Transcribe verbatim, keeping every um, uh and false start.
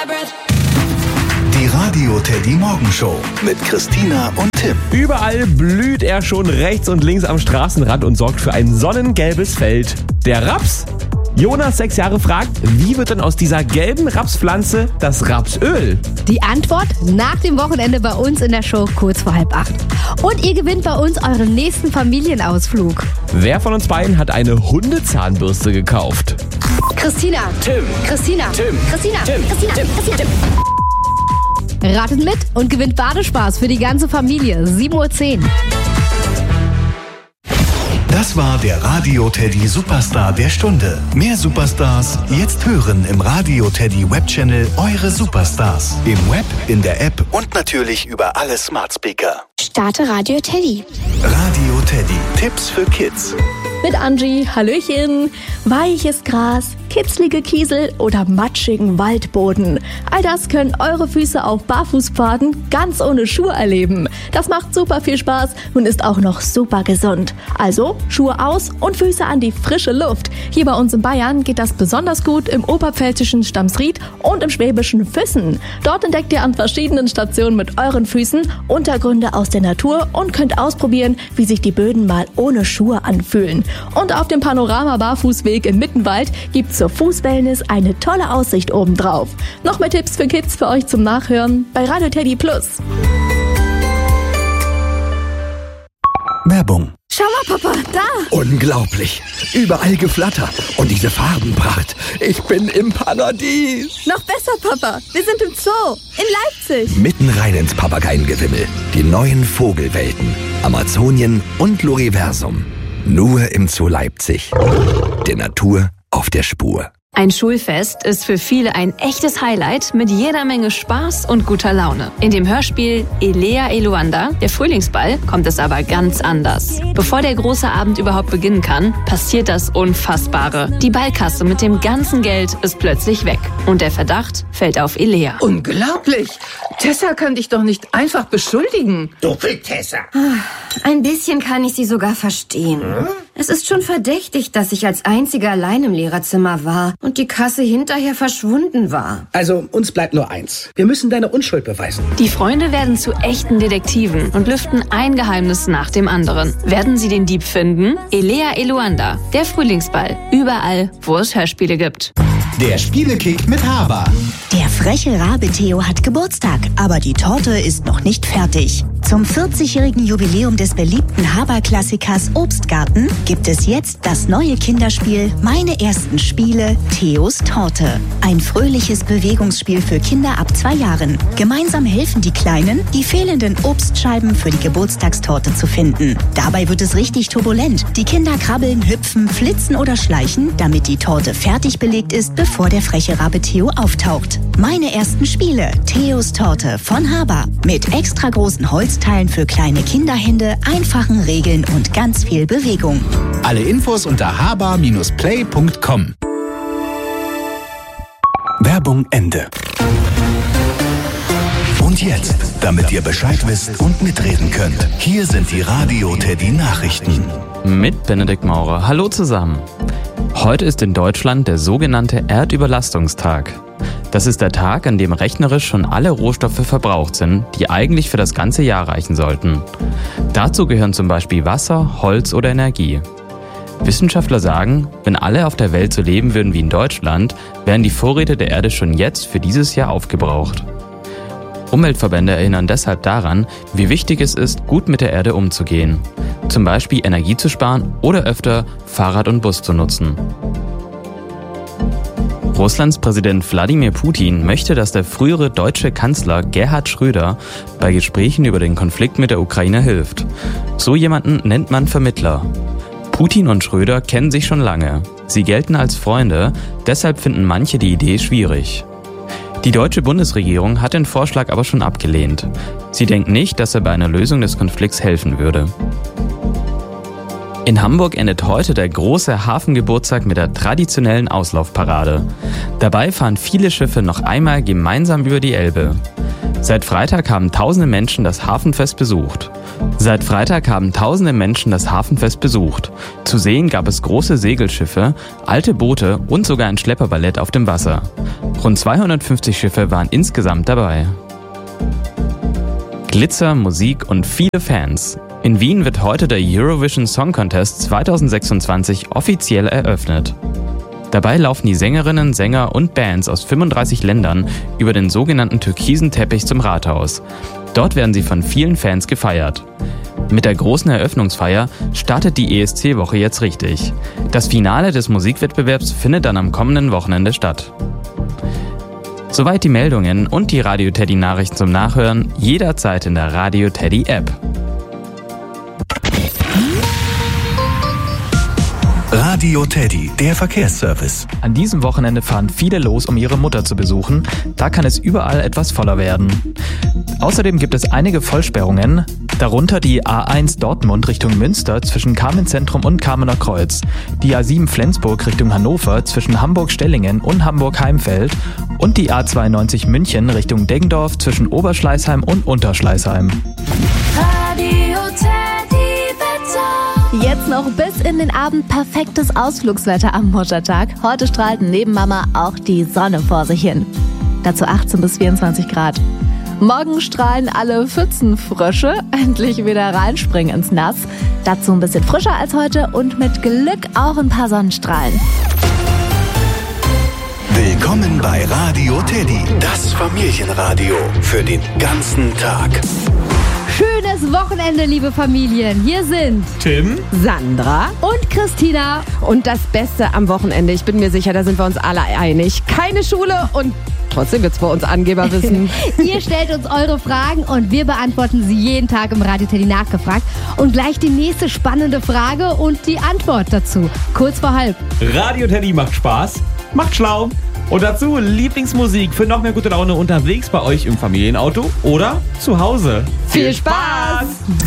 Die Radio Teddy Morgenshow mit Christina und Tim. Überall blüht er schon rechts und links am Straßenrand und sorgt für ein sonnengelbes Feld. Der Raps? Jonas, sechs Jahre, fragt, wie wird denn aus dieser gelben Rapspflanze das Rapsöl? Die Antwort nach dem Wochenende bei uns in der Show kurz vor halb acht. Und ihr gewinnt bei uns euren nächsten Familienausflug. Wer von uns beiden hat eine Hundezahnbürste gekauft? Christina. Tim. Christina. Tim. Christina. Tim. Christina. Tim. Christina. Tim. Ratet mit und gewinnt Badespaß für die ganze Familie. sieben Uhr zehn. Das war der Radio Teddy Superstar der Stunde. Mehr Superstars jetzt hören im Radio Teddy Webchannel Eure Superstars. Im Web, in der App und natürlich über alle Smart Speaker. Starte Radio Teddy. Radio Teddy. Tipps für Kids. Mit Angie, Hallöchen. Weiches Gras, kitzlige Kiesel oder matschigen Waldboden. All das können eure Füße auf Barfußpfaden ganz ohne Schuhe erleben. Das macht super viel Spaß und ist auch noch super gesund. Also Schuhe aus und Füße an die frische Luft. Hier bei uns in Bayern geht das besonders gut im oberpfälzischen Stamsried und im schwäbischen Füssen. Dort entdeckt ihr an verschiedenen Stationen mit euren Füßen Untergründe aus der Natur und könnt ausprobieren, wie sich die Böden mal ohne Schuhe anfühlen. Und auf dem Panorama-Barfußweg im Mittenwald gibt's zur Fußwellness eine tolle Aussicht obendrauf. Noch mehr Tipps für Kids für euch zum Nachhören bei Radio Teddy Plus. Werbung. Schau mal, Papa, da! Unglaublich! Überall Geflatter und diese Farbenpracht. Ich bin im Paradies! Noch besser, Papa, wir sind im Zoo in Leipzig. Mitten rein ins Papageiengewimmel. Die neuen Vogelwelten. Amazonien und Loriversum. Nur im Zoo Leipzig. Der Natur auf der Spur. Ein Schulfest ist für viele ein echtes Highlight mit jeder Menge Spaß und guter Laune. In dem Hörspiel Elea Eluanda, der Frühlingsball, kommt es aber ganz anders. Bevor der große Abend überhaupt beginnen kann, passiert das Unfassbare. Die Ballkasse mit dem ganzen Geld ist plötzlich weg. Und der Verdacht fällt auf Elea. Unglaublich! Tessa kann dich doch nicht einfach beschuldigen. Doppel-Tessa. Ein bisschen kann ich sie sogar verstehen. Hm? Es ist schon verdächtig, dass ich als Einzige allein im Lehrerzimmer war und die Kasse hinterher verschwunden war. Also, uns bleibt nur eins. Wir müssen deine Unschuld beweisen. Die Freunde werden zu echten Detektiven und lüften ein Geheimnis nach dem anderen. Werden sie den Dieb finden? Elea Eluanda, der Frühlingsball. Überall, wo es Hörspiele gibt. Der Spielekick mit Haber. Der freche Rabe Theo hat Geburtstag, aber die Torte ist noch nicht fertig. Zum vierzigjährigen Jubiläum des beliebten Haber-Klassikers Obstgarten gibt es jetzt das neue Kinderspiel Meine ersten Spiele, Theos Torte. Ein fröhliches Bewegungsspiel für Kinder ab zwei Jahren. Gemeinsam helfen die Kleinen, die fehlenden Obstscheiben für die Geburtstagstorte zu finden. Dabei wird es richtig turbulent. Die Kinder krabbeln, hüpfen, flitzen oder schleichen, damit die Torte fertig belegt ist, bevor der freche Rabe Theo auftaucht. Meine ersten Spiele, Theos Torte von Haber. Mit extra großen Holzteilen für kleine Kinderhände, einfachen Regeln und ganz viel Bewegung. Alle Infos unter haber Bindestrich play Punkt com. Werbung Ende. Und jetzt, damit ihr Bescheid wisst und mitreden könnt, hier sind die Radio Teddy Nachrichten. Mit Benedikt Maurer. Hallo zusammen. Heute ist in Deutschland der sogenannte Erdüberlastungstag. Das ist der Tag, an dem rechnerisch schon alle Rohstoffe verbraucht sind, die eigentlich für das ganze Jahr reichen sollten. Dazu gehören zum Beispiel Wasser, Holz oder Energie. Wissenschaftler sagen, wenn alle auf der Welt so leben würden wie in Deutschland, wären die Vorräte der Erde schon jetzt für dieses Jahr aufgebraucht. Umweltverbände erinnern deshalb daran, wie wichtig es ist, gut mit der Erde umzugehen. Zum Beispiel Energie zu sparen oder öfter Fahrrad und Bus zu nutzen. Russlands Präsident Wladimir Putin möchte, dass der frühere deutsche Kanzler Gerhard Schröder bei Gesprächen über den Konflikt mit der Ukraine hilft. So jemanden nennt man Vermittler. Putin und Schröder kennen sich schon lange. Sie gelten als Freunde, deshalb finden manche die Idee schwierig. Die deutsche Bundesregierung hat den Vorschlag aber schon abgelehnt. Sie denkt nicht, dass er bei einer Lösung des Konflikts helfen würde. In Hamburg endet heute der große Hafengeburtstag mit der traditionellen Auslaufparade. Dabei fahren viele Schiffe noch einmal gemeinsam über die Elbe. Seit Freitag haben tausende Menschen das Hafenfest besucht. Seit Freitag haben tausende Menschen das Hafenfest besucht. Zu sehen gab es große Segelschiffe, alte Boote und sogar ein Schlepperballett auf dem Wasser. Rund zweihundertfünfzig Schiffe waren insgesamt dabei. Glitzer, Musik und viele Fans. In Wien wird heute der Eurovision Song Contest zweitausendsechsundzwanzig offiziell eröffnet. Dabei laufen die Sängerinnen, Sänger und Bands aus fünfunddreißig Ländern über den sogenannten türkisen Teppich zum Rathaus. Dort werden sie von vielen Fans gefeiert. Mit der großen Eröffnungsfeier startet die E S C-Woche jetzt richtig. Das Finale des Musikwettbewerbs findet dann am kommenden Wochenende statt. Soweit die Meldungen und die Radio Teddy Nachrichten zum Nachhören jederzeit in der Radio Teddy App. Radio Teddy, der Verkehrsservice. An diesem Wochenende fahren viele los, um ihre Mutter zu besuchen. Da kann es überall etwas voller werden. Außerdem gibt es einige Vollsperrungen, darunter die A eins Dortmund Richtung Münster zwischen Kamenz-Zentrum und Kamener Kreuz, die A sieben Flensburg Richtung Hannover zwischen Hamburg-Stellingen und Hamburg-Heimfeld und die A zweiundneunzig München Richtung Deggendorf zwischen Oberschleißheim und Unterschleißheim. Radio Teddy Wetter. Jetzt noch bis in den Abend perfektes Ausflugswetter am Muttertag. Heute strahlt neben Mama auch die Sonne vor sich hin. Dazu achtzehn bis vierundzwanzig Grad. Morgen strahlen alle Pfützenfrösche endlich wieder reinspringen ins Nass. Dazu ein bisschen frischer als heute und mit Glück auch ein paar Sonnenstrahlen. Willkommen bei Radio Teddy, das Familienradio für den ganzen Tag. Schönes Wochenende, liebe Familien. Hier sind Tim, Sandra und Christina. Und das Beste am Wochenende, ich bin mir sicher, da sind wir uns alle einig. Keine Schule und trotzdem wird's bei uns Angeber wissen. Ihr stellt uns eure Fragen und wir beantworten sie jeden Tag im Radio Teddy nachgefragt. Und gleich die nächste spannende Frage und die Antwort dazu. Kurz vor halb. Radio Teddy macht Spaß, macht schlau. Und dazu Lieblingsmusik für noch mehr gute Laune unterwegs bei euch im Familienauto oder zu Hause. Viel Spaß!